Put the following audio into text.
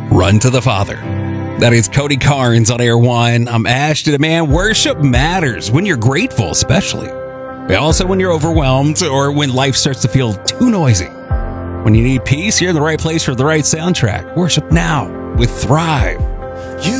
Run to the Father. That is Cody Carnes on Air One. I'm Ashton, and man, worship matters when you're grateful, especially. Also when you're overwhelmed or when life starts to feel too noisy. When you need peace, you're in the right place for the right soundtrack. Worship now with Thrive.